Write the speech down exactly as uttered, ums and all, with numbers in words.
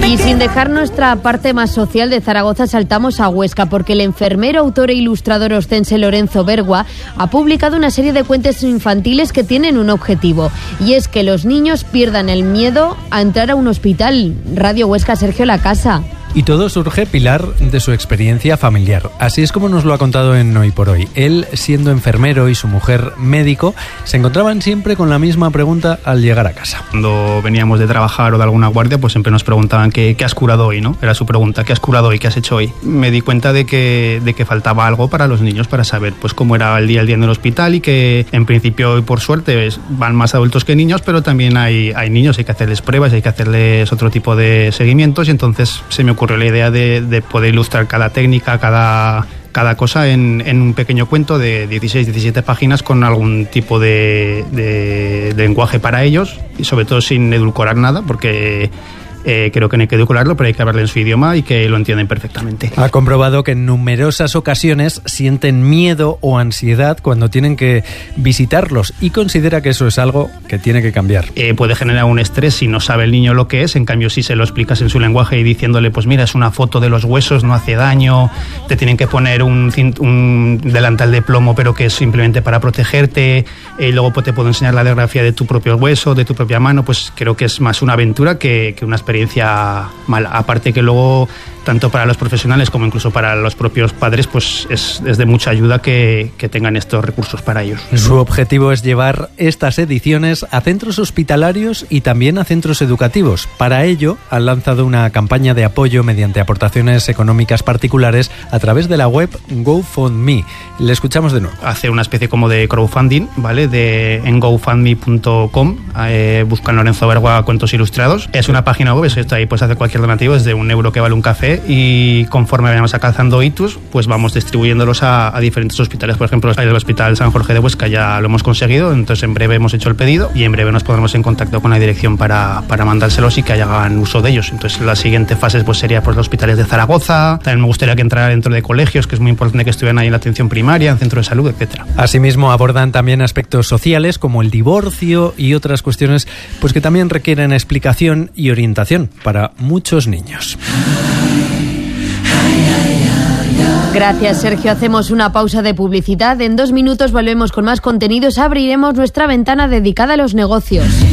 Y sin dejar nuestra parte más social de Zaragoza, saltamos a Huesca, porque el enfermero, autor e ilustrador ostense Lorenzo Bergua ha publicado una serie de cuentos infantiles que tienen un objetivo, y es que los niños pierdan el miedo a entrar a un hospital. Radio Huesca, Sergio Lacasa. Y todo surge, Pilar, de su experiencia familiar. Así es como nos lo ha contado en Hoy por Hoy. Él, siendo enfermero, y su mujer médico, se encontraban siempre con la misma pregunta al llegar a casa. Cuando veníamos de trabajar o de alguna guardia, pues siempre nos preguntaban ¿qué, qué has curado hoy? ¿No? Era su pregunta, ¿qué has curado hoy? ¿Qué has hecho hoy? Me di cuenta de que, de que faltaba algo para los niños, para saber pues cómo era el día al día en el hospital, y que en principio y por suerte van más adultos que niños, pero también hay, hay niños, hay que hacerles pruebas, hay que hacerles otro tipo de seguimientos, y entonces se me ocurrió la idea de, de poder ilustrar cada técnica, cada, cada cosa en, en un pequeño cuento de dieciséis, diecisiete páginas con algún tipo de, de, de lenguaje para ellos, y sobre todo sin edulcorar nada, porque Eh, creo que no hay que edulcorarlo, pero hay que hablarle en su idioma y que lo entienden perfectamente. Ha comprobado que en numerosas ocasiones sienten miedo o ansiedad cuando tienen que visitarlos, y considera que eso es algo que tiene que cambiar. Eh, puede generar un estrés si no sabe el niño lo que es. En cambio, si se lo explicas en su lenguaje y diciéndole, pues mira, es una foto de los huesos, no hace daño, te tienen que poner un, un delantal de plomo, pero que es simplemente para protegerte, y eh, luego pues, te puedo enseñar la radiografía de tu propio hueso, de tu propia mano, pues creo que es más una aventura que, que una experiencia experiencia mala. Aparte que luego, tanto para los profesionales como incluso para los propios padres, pues es, es de mucha ayuda que, que tengan estos recursos para ellos. Su objetivo es llevar estas ediciones a centros hospitalarios y también a centros educativos. Para ello, han lanzado una campaña de apoyo mediante aportaciones económicas particulares a través de la web GoFundMe. Le escuchamos de nuevo. Hace una especie como de crowdfunding, ¿vale? De, en gofundme punto com, eh, buscan Lorenzo Bergua Cuentos Ilustrados. Es una página web, esto ahí puedes hacer cualquier donativo, desde un euro que vale un café, y conforme vayamos alcanzando hitos, pues vamos distribuyéndolos a, a diferentes hospitales. Por ejemplo, el Hospital San Jorge de Huesca ya lo hemos conseguido, entonces en breve hemos hecho el pedido y en breve nos pondremos en contacto con la dirección para, para mandárselos y que hagan uso de ellos. Entonces la siguiente fase pues sería por los hospitales de Zaragoza. También me gustaría que entrara dentro de colegios, que es muy importante que estuvieran ahí en la atención primaria, en centro de salud, etcétera. Asimismo, abordan también aspectos sociales como el divorcio y otras cuestiones pues que también requieren explicación y orientación para muchos niños. Gracias, Sergio. Hacemos una pausa de publicidad. En dos minutos volvemos con más contenidos. Abriremos nuestra ventana dedicada a los negocios.